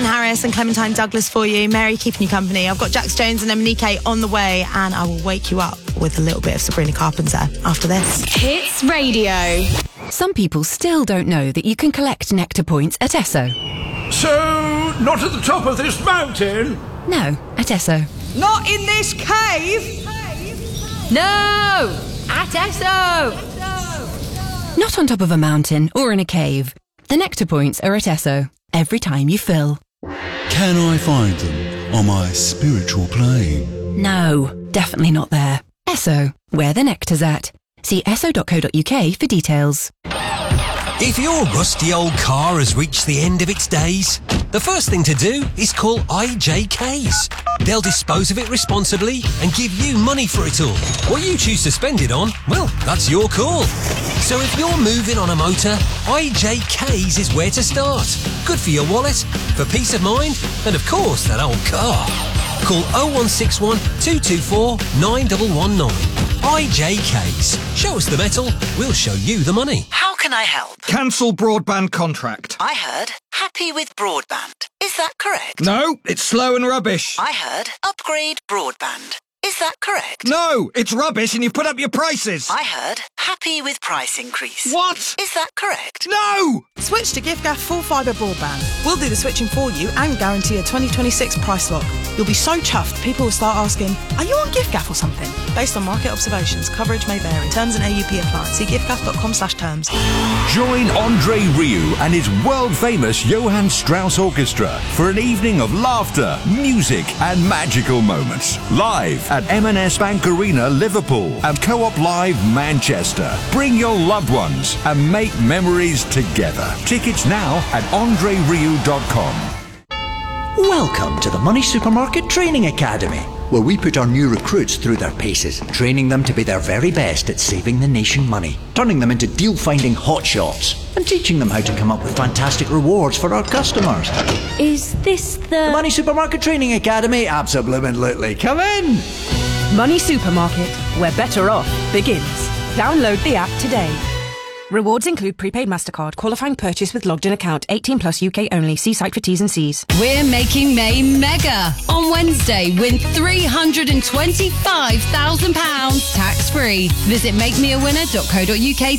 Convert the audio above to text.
Calvin Harris and Clementine Douglas for you. Mary keeping you company. I've got Jax Jones and Emanike on the way, and I will wake you up with a little bit of Sabrina Carpenter after this. Hits Radio. Some people still don't know that you can collect Nectar points at Esso. So, not at the top of this mountain? No, at Esso. Not in this cave? No! At Esso! Not on top of a mountain or in a cave. The Nectar points are at Esso. Every time you fill. Can I find them on my spiritual plane? No, definitely not there. Esso, where the nectar's at. See esso.co.uk for details. If your rusty old car has reached the end of its days, the first thing to do is call IJKs. They'll dispose of it responsibly and give you money for it all. What you choose to spend it on, well, that's your call. So if you're moving on a motor, IJKs is where to start. Good for your wallet, for peace of mind, and of course that old car. Call 0161 224 9119. IJKs. Show us the metal, we'll show you the money. How can I help? Cancel broadband contract. I heard happy with broadband. Is that correct? No, it's slow and rubbish. I heard upgrade broadband. Is that correct? No, it's rubbish and you've put up your prices. I heard happy with price increase. What? Is that correct? No! Switch to giffgaff full fibre broadband. We'll do the switching for you and guarantee a 2026 price lock. You'll be so chuffed, people will start asking, are you on giffgaff or something? Based on market observations, coverage may vary. Terms and AUP apply. See giffgaff.com/terms. Join Andre Rieu and his world-famous Johann Strauss Orchestra for an evening of laughter, music and magical moments. Live at M&S Bank Arena, Liverpool and Co-op Live, Manchester. Bring your loved ones and make memories together. Tickets now at andrerieu.com. Welcome to the Money Supermarket Training Academy, where we put our new recruits through their paces, training them to be their very best at saving the nation money, turning them into deal-finding hotshots, and teaching them how to come up with fantastic rewards for our customers. Is this The Money Supermarket Training Academy? Absolutely. Come in! Money Supermarket, where better off begins. Download the app today. Rewards include prepaid MasterCard, qualifying purchase with logged in account, 18 plus UK only. See site for T's and C's. We're making May mega. On Wednesday, win £325,000 tax-free. Visit makemeawinner.co.uk